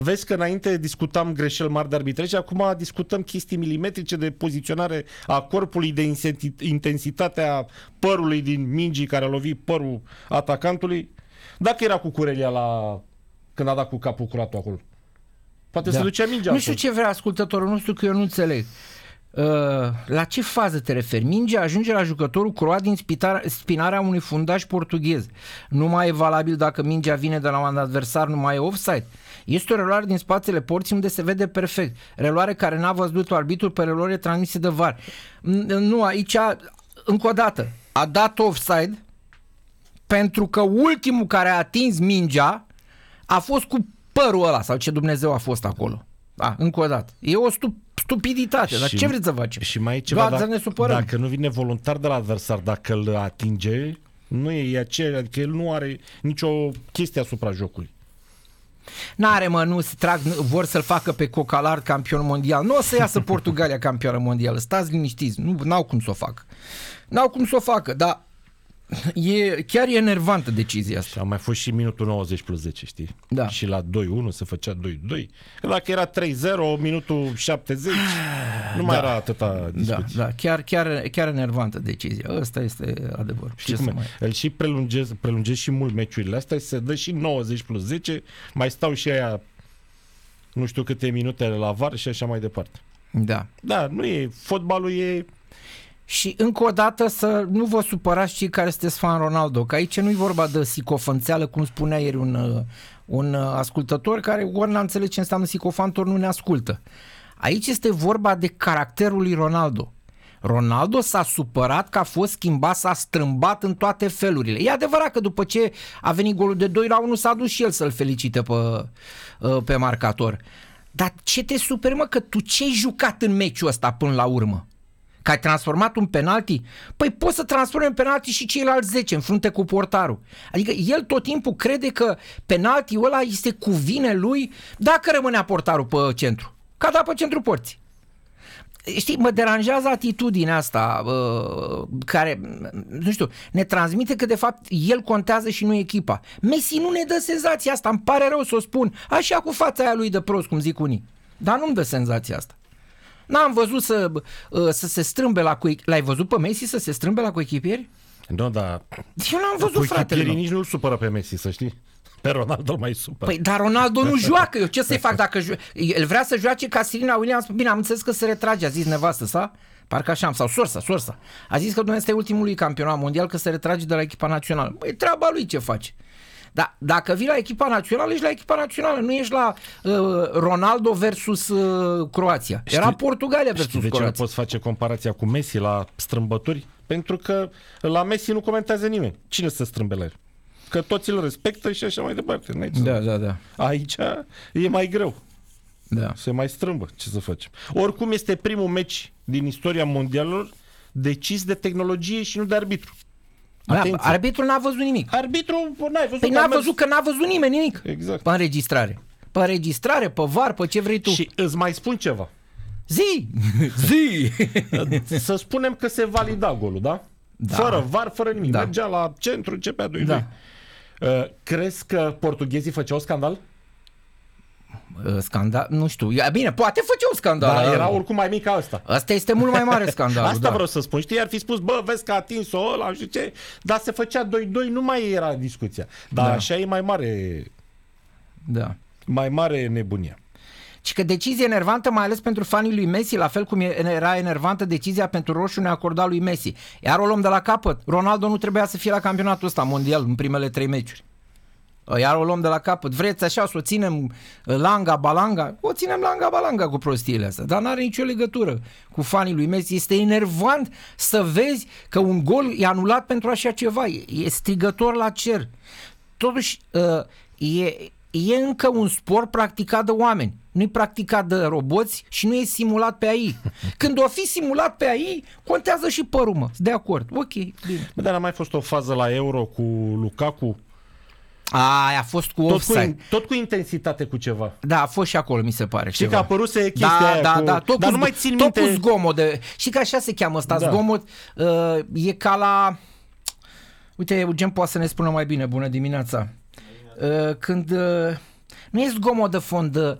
Vezi că înainte discutam greșeli mari de arbitraj, acum discutăm chestii milimetrice de poziționare a corpului, de intensitatea părului din mingii care a lovit părul atacantului. Dacă era cu Curelia când a dat cu capul curatul acolo. Poate se ducea mingea. Nu știu ce vrea ascultătorul nostru, că eu nu înțeleg. La ce fază te referi? Mingea ajunge la jucătorul croat din spinarea unui fundaș portughez. Nu mai e valabil dacă mingea vine de la un adversar, nu mai e offside. Este o reluare din spațiile porții unde se vede perfect. Reluare care n-a văzut arbitrul pe reluare transmise de VAR. Nu, aici, încă o dată, a dat offside pentru că ultimul care a atins mingea a fost cu părul ăla, sau ce Dumnezeu a fost acolo. Încă o dată. E o stupiditate, dar ce vreți să facem? Și mai e ceva, dacă nu vine voluntar de la adversar, dacă îl atinge, nu e aceea, adică el nu are nicio chestie asupra jocului. N-are, mă, nu se trag, vor să-l facă pe Cocalar campion mondial. Nu o să iasă Portugalia campioană mondială. Stați liniștiți, n-au cum să o facă. N-au cum să o facă, dar chiar e enervantă decizia asta. Și a mai fost și minutul 90 plus 10, știi? Da. Și la 2-1 se făcea 2-2. Dacă era 3-0, minutul 70, nu mai era atâta discuție. Da, chiar enervantă decizia. Ăsta este adevărul. Știi cum îl și prelungesc și mult meciurile astea, se dă și 90 plus 10, mai stau și aia nu știu câte minute la VAR și așa mai departe. Da. Da, nu e, fotbalul e. Și încă o dată să nu vă supărați cei care sunteți fan Ronaldo, că aici nu-i vorba de sicofănțeală, cum spunea ieri un ascultător care ori n-a înțeles ce înseamnă sicofant, ori nu ne ascultă. Aici este vorba de caracterul lui Ronaldo. Ronaldo s-a supărat că a fost schimbat, s-a strâmbat în toate felurile. E adevărat că după ce a venit golul de 2-1 s-a dus și el să-l felicite pe marcator. Dar ce te superi, mă, că tu ce-ai jucat în meciul ăsta până la urmă? Că ai transformat un penalti? Păi poți să transformi în penalti și ceilalți 10 în frunte cu portarul. Adică el tot timpul crede că penaltiul ăla îi se cuvine lui dacă rămânea portarul pe centru. Ca da pe centru porții. Știi, mă deranjează atitudinea asta care, nu știu, ne transmite că de fapt el contează și nu echipa. Messi nu ne dă senzația asta, îmi pare rău să o spun, așa cu fața aia lui de prost, cum zic unii. Dar nu-mi dă senzația asta. N-am văzut să se strâmbe L-ai văzut pe Messi să se strâmbe la coechipieri? Nu, dar eu n-am văzut, fratele. Nici nu-l supără pe Messi, să știi. Pe Ronaldo mai supără. Păi, dar Ronaldo nu joacă. Eu ce să-i fac dacă el vrea să joace ca Serena Williams? Bine, am înțeles că se retrage, a zis nevastă sa. Parcă așa, sau sorsa. A zis că domnule, este ultimul lui campionat mondial, că se retrage de la echipa națională. Băi, treaba lui ce face. Dar dacă vii la echipa națională, ești la echipa națională, nu ești la Ronaldo versus Croația. Era Portugalia versus Croația. De ce nu poți face comparația cu Messi la strâmbături? Pentru că la Messi nu comentează nimeni. Cine se strâmbe la el? Că toți îl respectă și așa mai departe. Da. Aici e mai greu. Da. Se mai strâmbă. Ce să facem? Oricum este primul meci din istoria mondialelor decis de tehnologie și nu de arbitru. Atenție. Arbitrul n-a văzut nimic. Arbitrul n-ai văzut. Păi n-a văzut că n-a văzut nimeni nimic. Exact. Pe înregistrare. Pe înregistrare, pe VAR, pe ce vrei tu. Și îți mai spun ceva. Zi! Să spunem că se valida golul, da? Fără VAR, fără nimic. Mergea la centru, începea 2-2. Da. Crezi că portughezii făceau scandal? Scandal? Nu știu. Bine, poate făceau scandal. Dar era oricum mai mic ca ăsta. Asta este mult mai mare scandal. Asta vreau să spun. Știi, ar fi spus, vezi că a atins-o ăla, știu ce, dar se făcea 2-2, nu mai era discuția. Dar așa e mai mare. Da. Mai mare nebunia. Și că decizie enervantă, mai ales pentru fanii lui Messi, la fel cum era enervantă decizia pentru roșu neacordat lui Messi. Iar o luăm de la capăt. Ronaldo nu trebuia să fie la campionatul ăsta mondial în primele 3 meciuri. Iar o luăm de la capăt. Vreți așa să o ținem langa-balanga? O ținem langa-balanga cu prostiile astea. Dar n-are nicio legătură cu fanii lui Messi. Este enervant să vezi că un gol e anulat pentru așa ceva. E strigător la cer. Totuși, e încă un sport practicat de oameni. Nu e practicat de roboți și nu e simulat pe AI. Când o fi simulat pe AI, contează și părul, mă. De acord. Ok, bine. Dar a mai fost o fază la Euro cu Lukaku. A fost cu offside. Tot cu intensitate cu ceva. Da, a fost și acolo, mi se pare. Și că a apăruse chestia aia cu... Dar nu mai țin minte... Tot cu zgomot. Și că așa se cheamă ăsta, zgomot. E ca la... Uite, Eugen poate să ne spună mai bine. Bună dimineața. Când... Nu e zgomot de fond,